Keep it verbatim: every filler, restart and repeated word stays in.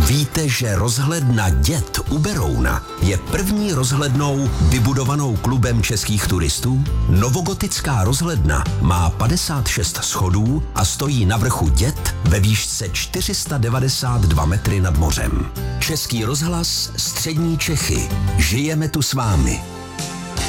Víte, že rozhledna Děd u Berouna je první rozhlednou vybudovanou klubem českých turistů? Novogotická rozhledna má padesát šest schodů a stojí na vrchu Děd ve výšce čtyři sta devadesát dva metry nad mořem. Český rozhlas, Střední Čechy. Žijeme tu s vámi.